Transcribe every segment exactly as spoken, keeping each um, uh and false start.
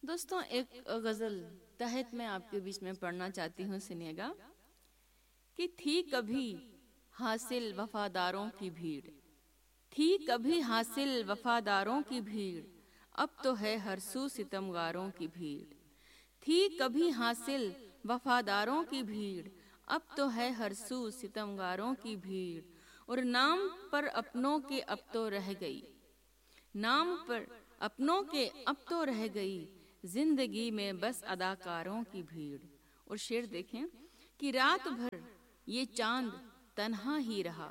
दोस्तों, एक गजल तहत मैं आपके बीच में पढ़ना चाहती हूँ, सुनिएगा। कि थी कभी हासिल वफादारों की भीड़, थी कभी हासिल वफादारों की भीड़, अब तो है हर सू सितमगारों की भीड़। थी कभी हासिल वफादारों की भीड़, अब तो है हर सू सितमगारों की भीड़। और नाम पर अपनों के अब तो रह गई, नाम पर अपनों के अब तो रह गई, जिंदगी में बस अदाकारों की भीड़। और शेर देखें कि रात भर ये चांद तन्हा ही रहा,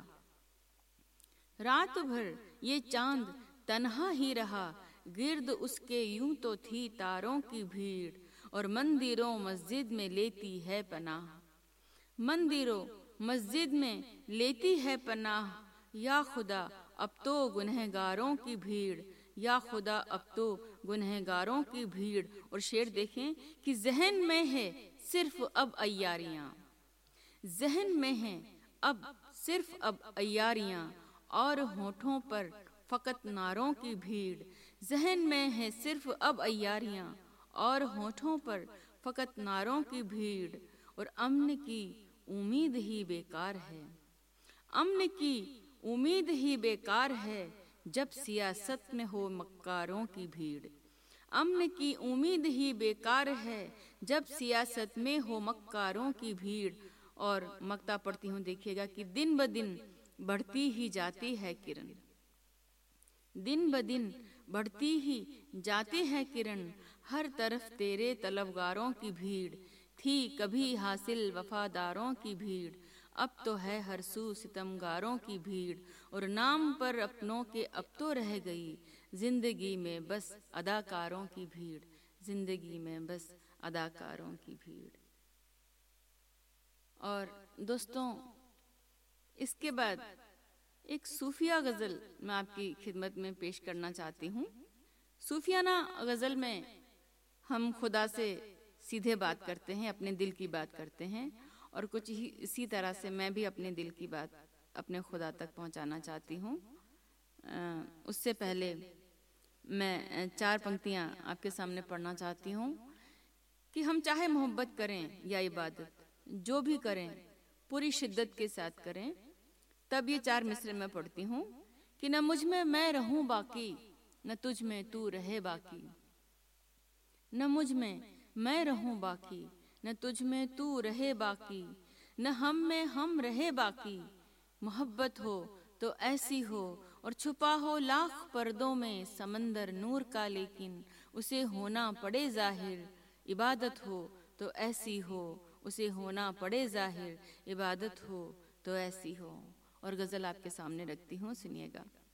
रात भर ये चांद तन्हा ही रहा, गिर्द उसके यूं तो थी तारों की भीड़। और मंदिरों मस्जिद में लेती है पनाह, मंदिरों मस्जिद में लेती है पनाह, या खुदा अब तो गुनहगारों की भीड़, या खुदा अब तो गुनहगारों की भीड़। और शेर देखें कि जहन में है सिर्फ अब अय्यारियां, जहन में है अब सिर्फ अब अय्यारियां, और होठों पर फकत नारों की भीड़। जहन में है सिर्फ अब अय्यारियां, और होठों पर फकत नारों की भीड़। और अमन की उम्मीद ही बेकार है, अमन की उम्मीद ही बेकार है, जब सियासत में हो मक्कारों की भीड़। अमन की उम्मीद ही बेकार है, जब सियासत में हो मक्कारों की भीड़। और मक्ता पढ़ती हूँ, देखिएगा कि दिन ब दिन बढ़ती ही जाती है किरण, दिन ब दिन बढ़ती ही जाती है किरण, हर तरफ तेरे तलबगारों की भीड़। थी कभी हासिल वफादारों की भीड़, अब तो है हर सू सितमगारों की भीड़। और नाम पर अपनों के अब तो रह गई, जिंदगी में बस अदाकारों की भीड़, जिंदगी में बस अदाकारों की भीड़। और दोस्तों, इसके बाद एक सूफिया गज़ल मैं आपकी खिदमत में पेश करना चाहती हूँ। सूफियाना गज़ल में हम खुदा से सीधे बात करते हैं, अपने दिल की बात करते हैं, और कुछ ही इसी तरह से मैं भी अपने दिल की बात अपने खुदा तक पहुँचाना चाहती हूँ। उससे पहले मैं चार पंक्तियाँ आपके सामने पढ़ना चाहती हूँ कि हम चाहे मोहब्बत करें या इबादत, जो भी करें पूरी शिद्दत के साथ करें। तब ये चार मिसरे मैं पढ़ती हूँ कि न मुझ में मैं रहूं बाकी, न तुझ में तू रहे बाकी, न मुझ में मैं रहूं बाकी, न तुझ में तू रहे बाकी, न हम में हम रहे बाकी। मोहब्बत हो तो ऐसी हो और छुपा हो लाख पर्दों में समंदर नूर का, लेकिन उसे होना पड़े जाहिर। इबादत हो तो ऐसी हो, उसे होना पड़े जाहिर, इबादत हो तो ऐसी हो। और गज़ल आपके सामने रखती हूँ, सुनिएगा।